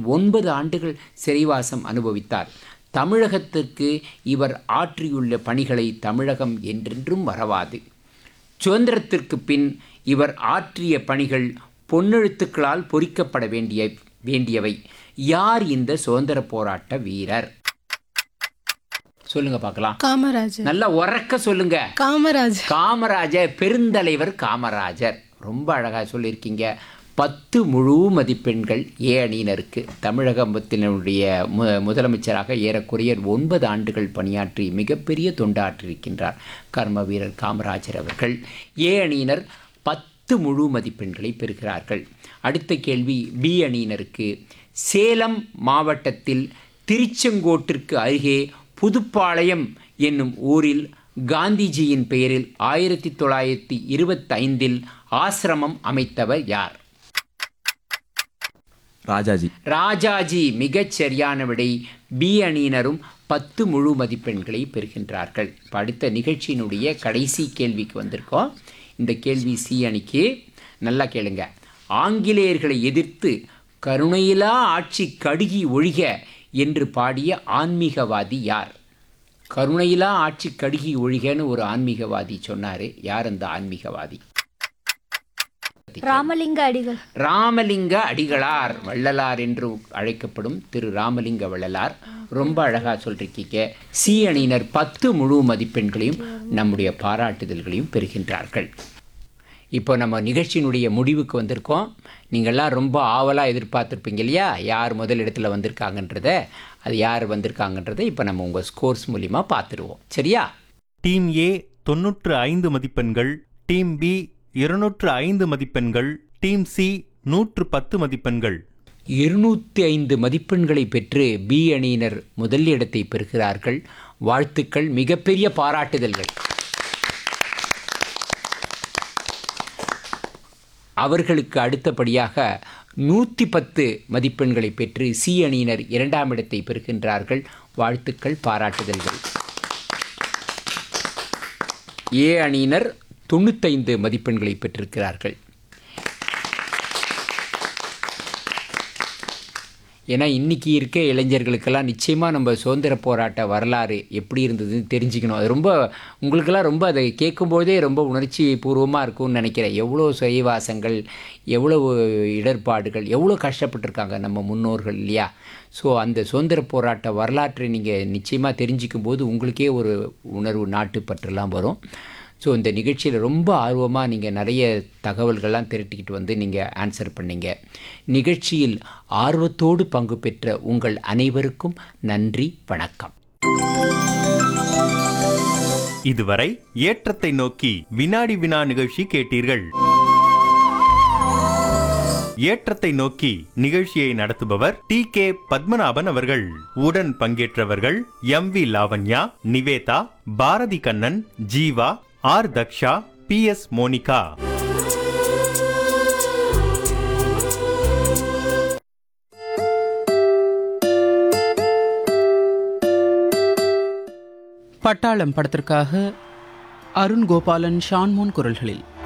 9 ஆண்டுகள் சிறைவாசம் அனுபவித்தார். தமிழகத்திற்கு இவர் ஆற்றியுள்ள பணிகளை தமிழகம் என்றென்றும் மறவாது. சுதந்திரத்திற்கு பின் இவர் ஆற்றிய பணிகள் பொன்னெழுத்துக்களால் பொறிக்கப்பட வேண்டியவை. யார் இந்த சுதந்திர போராட்ட வீரர்? சொல்லுங்க பார்க்கலாம். காமராஜர். நல்லா உறக்க சொல்லுங்க. காமராஜர், பெருந்தலைவர் காமராஜர். ரொம்ப அழகாக சொல்லியிருக்கீங்க. 10 முழு மதிப்பெண்கள் ஏ அணியினருக்கு. தமிழகத்தினுடைய முதலமைச்சராக ஏறக்குறைய 9 ஆண்டுகள் பணியாற்றி மிகப்பெரிய தொண்டாற்றியிருக்கின்றார் கர்ம வீரர் காமராஜர் அவர்கள். ஏ அணியினர் 10 முழு மதிப்பெண்களை பெறுகிறார்கள். அடுத்த கேள்வி பி அணியினருக்கு. சேலம் மாவட்டத்தில் திருச்செங்கோட்டிற்கு அருகே புதுப்பாளையம் என்னும் ஊரில் காந்திஜியின் பெயரில் 1925 ஆசிரமம் அமைத்தவர் யார்? ராஜாஜி. மிகச் சரியான விடை. பி அணியினரும் 10 முழு மதிப்பெண்களை பெறுகின்றார்கள். அடுத்த நிகழ்ச்சியினுடைய கடைசி கேள்விக்கு வந்திருக்கோம். இந்த கேள்வி சி அணிக்கு. நல்லா கேளுங்க. ஆங்கிலேயர்களை எதிர்த்து கருணையிலா ஆட்சி கடுகி ஒழிக என்று பாடிய ஆன்மீகவாதி யார்? கருணையிலா ஆட்சி கடுகி ஒழிகன்னு ஒரு ஆன்மீகவாதி சொன்னார். யார் அந்த ஆன்மீகவாதி? ராமலிங்க அடிகளார். வள்ளலார் என்று அழைக்கப்படும் திரு ராமலிங்க வள்ளலார். ரொம்ப அழகாக சொல்லிருக்கீங்க. சி அணியினர் 10 முழு மதிப்பெண்களையும் நம்முடைய பாராட்டுதல்களையும் பெறுகின்றார்கள். இப்போ நம்ம நிகழ்ச்சியினுடைய முடிவுக்கு வந்திருக்கோம். நீங்கள்லாம் ரொம்ப ஆவலாக எதிர்பார்த்துருப்பீங்க இல்லையா, யார் முதல் இடத்துல வந்திருக்காங்கன்றதை. அது யார் வந்திருக்காங்கன்றதை இப்போ நம்ம உங்கள் ஸ்கோர்ஸ் மூலிமா பார்த்துருவோம். சரியா? டீம் ஏ 95 மதிப்பெண்கள், டீம் பி 205 மதிப்பெண்கள், டீம் சி 110 மதிப்பெண்கள். 205 மதிப்பெண்களை பெற்று பி அணியினர் முதல் இடத்தை பெறுகிறார்கள். வாழ்த்துக்கள், மிகப்பெரிய பாராட்டுதல்கள். அவர்களுக்கு அடுத்தபடியாக 110 மதிப்பெண்களை பெற்று சி அணியினர் 2ஆம் இடத்தை பெறுகின்றார்கள். வாழ்த்துக்கள், பாராட்டுதல்கள். ஏ அணியினர் 95 மதிப்பெண்களை பெற்றிருக்கிறார்கள். ஏன்னா இன்றைக்கி இருக்க இளைஞர்களுக்கெல்லாம் நிச்சயமாக நம்ம சுதந்திர போராட்ட வரலாறு எப்படி இருந்ததுன்னு தெரிஞ்சுக்கணும். அது ரொம்ப உங்களுக்கெல்லாம் ரொம்ப அதை கேட்கும்போதே ரொம்ப உணர்ச்சி பூர்வமாக இருக்கும்னு நினைக்கிறேன். எவ்வளோ சிறைவாசங்கள், எவ்வளோ இடர்பாடுகள், எவ்வளோ கஷ்டப்பட்டிருக்காங்க நம்ம முன்னோர்கள் இல்லையா? ஸோ அந்த சுதந்திர போராட்ட வரலாற்றை நீங்கள் நிச்சயமாக தெரிஞ்சிக்கும் போது உங்களுக்கே ஒரு உணர்வு, நாட்டுப்பற்றெல்லாம் வரும். ஸோ இந்த நிகழ்ச்சியில் ரொம்ப ஆர்வமாக நீங்கள் நிறைய தகவல்கள்லாம் திரட்டிக்கிட்டு வந்து நீங்கள் ஆன்சர் பண்ணீங்க. நிகழ்ச்சியில் ஆர்வத்தோடு பங்கு பெற்ற உங்கள் அனைவருக்கும் நன்றி, வணக்கம். இதுவரை ஏற்றத்தை நோக்கி வினாடி வினா நிகழ்ச்சி கேட்டீர்கள். ஏற்றத்தை நோக்கி நிகழ்ச்சியை நடத்துபவர் டி.கே. பத்மநாபன் அவர்கள். உடன் பங்கேற்றவர்கள் MV. Lavanya, Nivetha, Bharathi Kannan, Jeeva, R. Daksha, பி.எஸ். Monica. பட்டாளம் படத்திற்காக அருண் கோபாலன், ஷான்மோன் குரல்களில்